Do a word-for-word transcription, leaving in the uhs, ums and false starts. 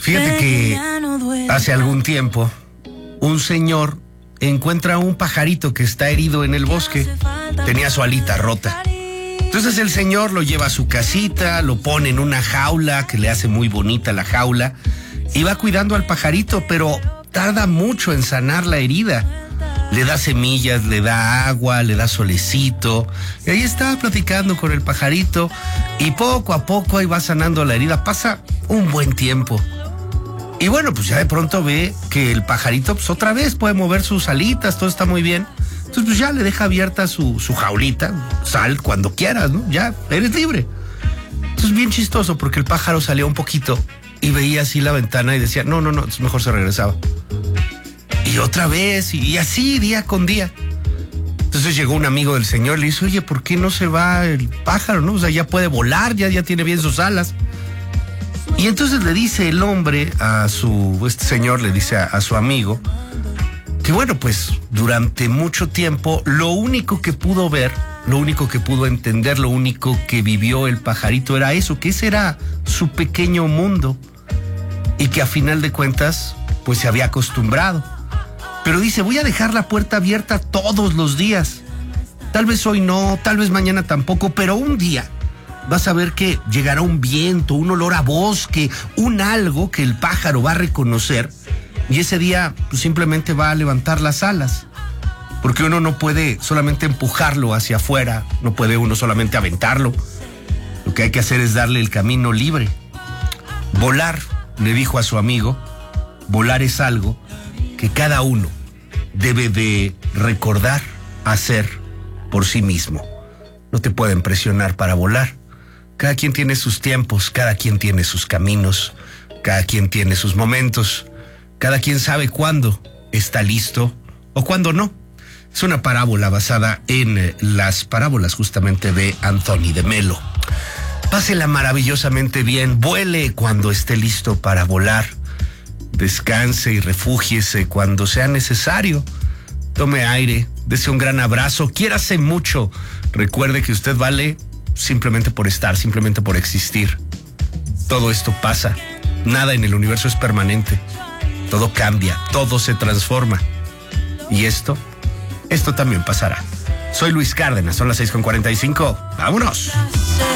Fíjate que hace algún tiempo un señor encuentra un pajarito que está herido en el bosque. Tenía su alita rota. Entonces el señor lo lleva a su casita, lo pone en una jaula que le hace muy bonita la jaula y va cuidando al pajarito, pero tarda mucho en sanar la herida. Le da semillas, le da agua, le da solecito. Y ahí está platicando con el pajarito y poco a poco ahí va sanando la herida. Pasa un buen tiempo. Y bueno, pues ya de pronto ve que el pajarito pues otra vez puede mover sus alitas, todo está muy bien. Entonces pues ya le deja abierta su, su jaulita, sal cuando quieras, ¿no? Ya, eres libre. Entonces bien chistoso porque el pájaro salía un poquito y veía así la ventana y decía, no, no, no, mejor se regresaba. Y otra vez, y así día con día. Entonces llegó un amigo del señor y le dice, oye, ¿por qué no se va el pájaro, no? O sea, ya puede volar, ya, ya tiene bien sus alas. Y entonces le dice el hombre a su, este señor le dice a, a su amigo, que bueno, pues durante mucho tiempo lo único que pudo ver, lo único que pudo entender, lo único que vivió el pajarito era eso, que ese era su pequeño mundo y que a final de cuentas pues se había acostumbrado. Pero dice, voy a dejar la puerta abierta todos los días. Tal vez hoy no, tal vez mañana tampoco, pero un día vas a ver que llegará un viento, un olor a bosque, un algo que el pájaro va a reconocer y ese día pues, simplemente va a levantar las alas. Porque uno no puede solamente empujarlo hacia afuera, no puede uno solamente aventarlo. Lo que hay que hacer es darle el camino libre. Volar, le dijo a su amigo, volar es algo que cada uno debe de recordar hacer por sí mismo. No te pueden presionar para volar. Cada quien tiene sus tiempos, cada quien tiene sus caminos, cada quien tiene sus momentos, cada quien sabe cuándo está listo o cuándo no. Es una parábola basada en las parábolas justamente de Anthony de Melo. Pásela maravillosamente bien, vuele cuando esté listo para volar, descanse y refúgiese cuando sea necesario, tome aire, dese un gran abrazo, quiérase mucho, recuerde que usted vale simplemente por estar, simplemente por existir. Todo esto pasa, nada en el universo es permanente, todo cambia, todo se transforma y esto, esto también pasará. Soy Luis Cárdenas, son las seis con cuarenta y cinco, vámonos.